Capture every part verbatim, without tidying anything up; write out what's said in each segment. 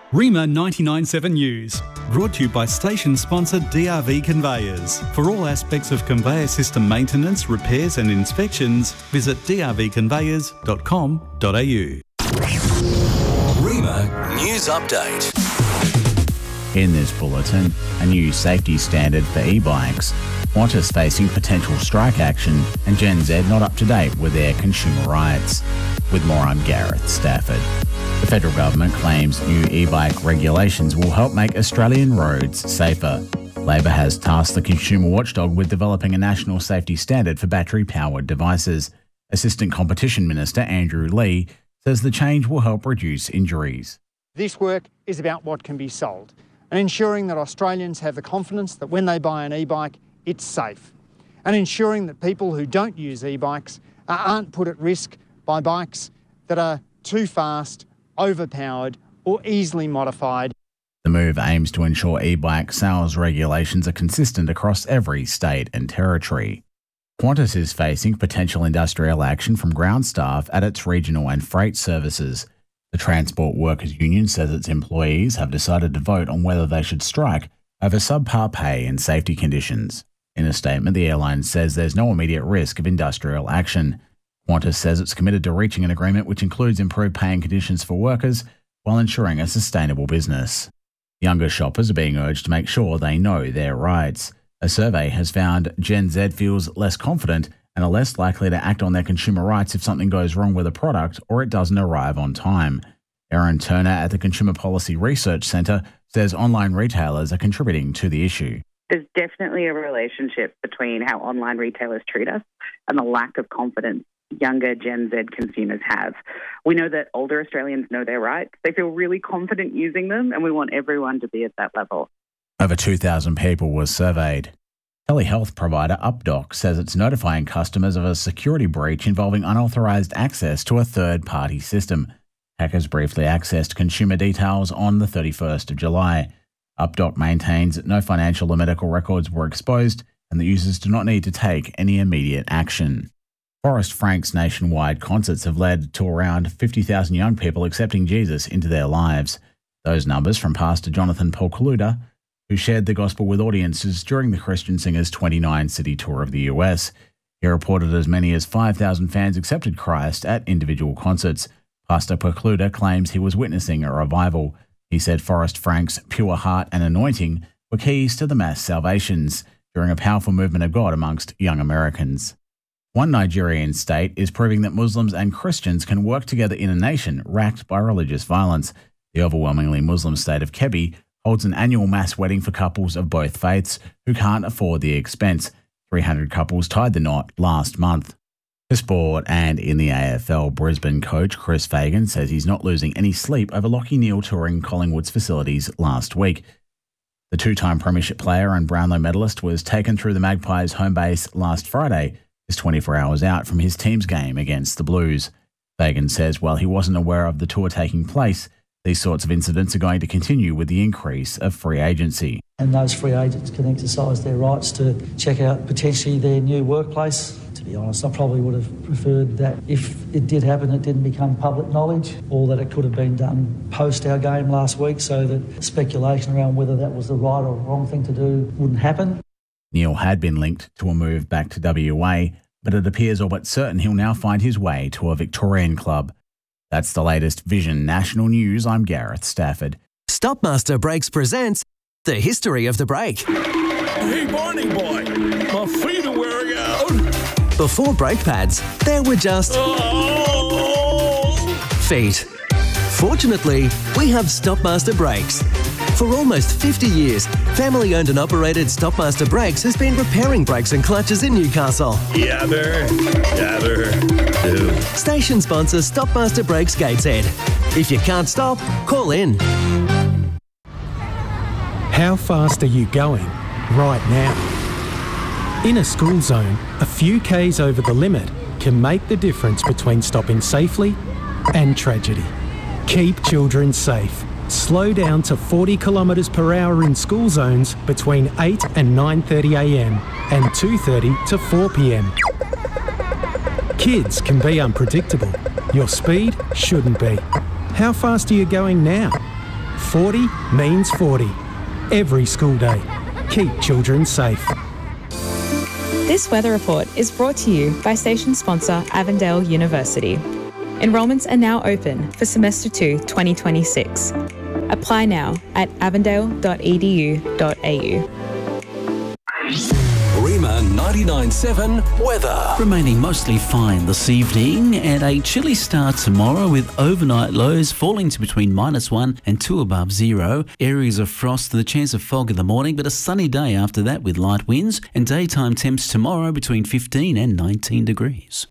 Rima ninety-nine point seven News, brought to you by station sponsor D R V Conveyors. For all aspects of conveyor system maintenance, repairs and inspections, visit d r v conveyors dot com dot a u. Rima News Update. In this bulletin, a new safety standard for e-bikes, Qantas facing potential strike action, and Gen Z not up to date with their consumer rights. With more, I'm Gareth Stafford. The federal government claims new e-bike regulations will help make Australian roads safer. Labor has tasked the consumer watchdog with developing a national safety standard for battery-powered devices. Assistant Competition Minister Andrew Lee says the change will help reduce injuries. This work is about what can be sold and ensuring that Australians have the confidence that when they buy an e-bike, it's safe, and ensuring that people who don't use e-bikes aren't put at risk by bikes that are too fast, overpowered or easily modified. The move aims to ensure e-bike sales regulations are consistent across every state and territory. Qantas is facing potential industrial action from ground staff at its regional and freight services. The Transport Workers Union says its employees have decided to vote on whether they should strike over subpar pay and safety conditions. In a statement, the airline says there's no immediate risk of industrial action. Qantas says it's committed to reaching an agreement which includes improved paying conditions for workers while ensuring a sustainable business. Younger shoppers are being urged to make sure they know their rights. A survey has found Gen Z feels less confident and are less likely to act on their consumer rights if something goes wrong with a product or it doesn't arrive on time. Erin Turner at the Consumer Policy Research Centre says online retailers are contributing to the issue. There's definitely a relationship between how online retailers treat us and the lack of confidence younger Gen Z consumers have. We know that older Australians know their rights. They feel really confident using them, and we want everyone to be at that level. Over two thousand people were surveyed. Telehealth provider UpDoc says it's notifying customers of a security breach involving unauthorised access to a third-party system. Hackers briefly accessed consumer details on the thirty-first of July. UpDoc maintains that no financial or medical records were exposed and that users do not need to take any immediate action. Forrest Frank's nationwide concerts have led to around fifty thousand young people accepting Jesus into their lives. Those numbers from Pastor Jonathan Polkaluda, who shared the gospel with audiences during the Christian Singer's twenty-nine city tour of the U S. He reported as many as five thousand fans accepted Christ at individual concerts. Pastor Polkaluda claims he was witnessing a revival. He said Forrest Frank's pure heart and anointing were keys to the mass salvations during a powerful movement of God amongst young Americans. One Nigerian state is proving that Muslims and Christians can work together in a nation racked by religious violence. The overwhelmingly Muslim state of Kebbi holds an annual mass wedding for couples of both faiths who can't afford the expense. three hundred couples tied the knot last month. For sport and in the A F L, Brisbane coach Chris Fagan says he's not losing any sleep over Lachie Neale touring Collingwood's facilities last week. The two-time premiership player and Brownlow medalist was taken through the Magpies' home base last Friday, just twenty-four hours out from his team's game against the Blues. Fagan says while he wasn't aware of the tour taking place, these sorts of incidents are going to continue with the increase of free agency. And those free agents can exercise their rights to check out potentially their new workplace. To be honest, I probably would have preferred that if it did happen, it didn't become public knowledge, or that it could have been done post our game last week so that speculation around whether that was the right or wrong thing to do wouldn't happen. Neale had been linked to a move back to W A, but it appears all but certain he'll now find his way to a Victorian club. That's the latest Vision National News. I'm Gareth Stafford. Stopmaster Brakes presents The History of the Brake. Hey, Barney boy, my feet are wearing out. Before brake pads, there were just Oh! feet. Fortunately, we have Stopmaster Brakes. For almost fifty years, family-owned and operated Stopmaster Brakes has been repairing brakes and clutches in Newcastle. Yabber, yabber, do. Station sponsor Stopmaster Brakes Gateshead. If you can't stop, call in. How fast are you going right now? In a school zone, a few Ks over the limit can make the difference between stopping safely and tragedy. Keep children safe. Slow down to forty kilometres per hour in school zones between eight and nine thirty a m and two thirty to four p m. Kids can be unpredictable. Your speed shouldn't be. How fast are you going now? forty means forty. Every school day. Keep children safe. This weather report is brought to you by station sponsor Avondale University. Enrolments are now open for semester two twenty twenty-six. Apply now at avondale dot e d u dot a u. Rima ninety-nine point seven weather. Remaining mostly fine this evening and a chilly start tomorrow with overnight lows falling to between minus one and two above zero. Areas of frost and the chance of fog in the morning, but a sunny day after that with light winds, and daytime temps tomorrow between fifteen and nineteen degrees.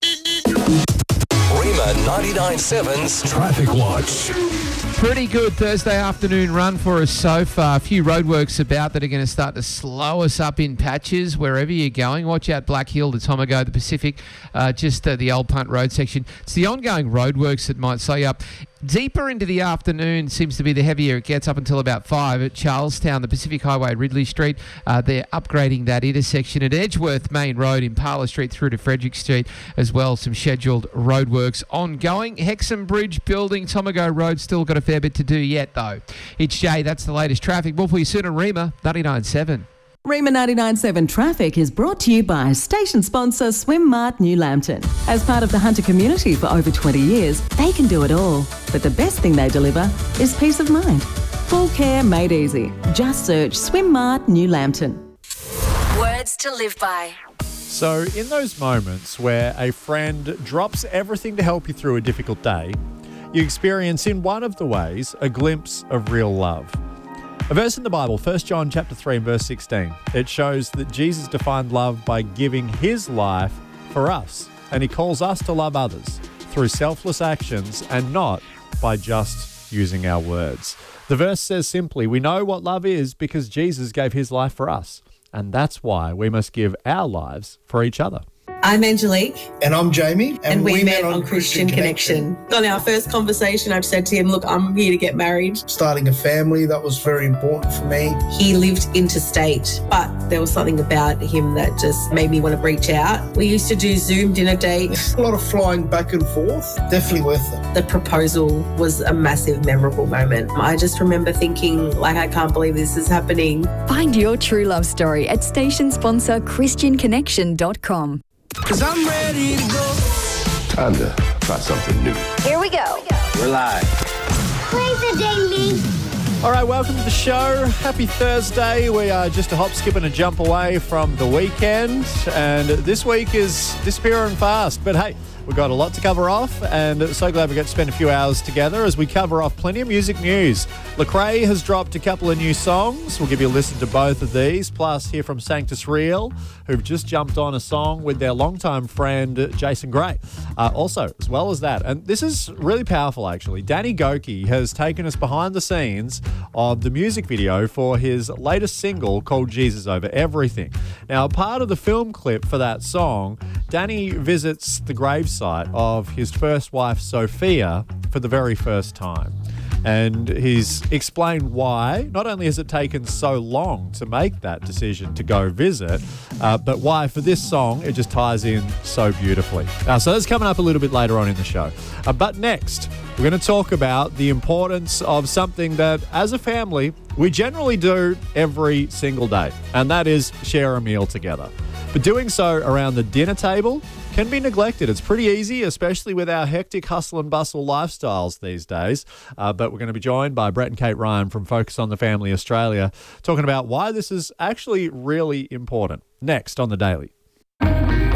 Rima ninety-nine point seven's Traffic Watch. Pretty good Thursday afternoon run for us so far. A few roadworks about that are going to start to slow us up in patches wherever you're going. Watch out Black Hill to Tomago, the Pacific, uh, just uh, the Old Punt Road section. It's the ongoing roadworks that might slow you up. Deeper into the afternoon seems to be the heavier it gets up until about five at Charlestown, the Pacific Highway, Ridley Street. Uh, they're upgrading that intersection at Edgeworth Main Road, Impala Street through to Frederick Street as well. Some scheduled roadworks ongoing. Hexham Bridge building, Tomago Road, still got a fair bit to do yet though. It's Jay, that's the latest traffic. More for you soon on Rima ninety-nine point seven. Rima ninety-nine point seven Traffic is brought to you by station sponsor Swim Mart New Lambton. As part of the Hunter community for over twenty years, they can do it all. But the best thing they deliver is peace of mind. Full care made easy. Just search Swim Mart New Lambton. Words to live by. So in those moments where a friend drops everything to help you through a difficult day, you experience in one of the ways a glimpse of real love. A verse in the Bible, First John chapter three and verse sixteen, it shows that Jesus defined love by giving his life for us, and he calls us to love others through selfless actions and not by just using our words. The verse says simply, we know what love is because Jesus gave his life for us, and that's why we must give our lives for each other. I'm Angelique. And I'm Jamie. And, and we, we met, met on Christian, Christian Connection. Connection. On our first conversation, I've said to him, look, I'm here to get married. Starting a family, that was very important for me. He lived interstate, but there was something about him that just made me want to reach out. We used to do Zoom dinner dates. A lot of flying back and forth. Definitely worth it. The proposal was a massive, memorable moment. I just remember thinking, like, I can't believe this is happening. Find your true love story at station sponsor christian connection dot com. Cause I'm ready to go. Time to try something new. Here we go. We're live. Play the ding ding. All right, welcome to the show. Happy Thursday. We are just a hop, skip and a jump away from the weekend. And this week is disappearing fast. But hey, we've got a lot to cover off, and so glad we got to spend a few hours together as we cover off plenty of music news. Lecrae has dropped a couple of new songs. We'll give you a listen to both of these, plus hear from Sanctus Real, who've just jumped on a song with their longtime friend Jason Gray. Uh, also, as well as that, and this is really powerful actually, Danny Goki has taken us behind the scenes of the music video for his latest single called Jesus Over Everything. Now, part of the film clip for that song, Danny visits the gravesite of his first wife, Sophia, for the very first time. And he's explained why. Not only has it taken so long to make that decision to go visit, uh, but why for this song it just ties in so beautifully. Uh, so that's coming up a little bit later on in the show. Uh, but next, we're going to talk about the importance of something that, as a family, we generally do every single day, and that is share a meal together. But doing so around the dinner table can be neglected. It's pretty easy, especially with our hectic hustle and bustle lifestyles these days. Uh, but we're going to be joined by Brett and Kate Ryan from Focus on the Family Australia, talking about why this is actually really important. Next on The Daily.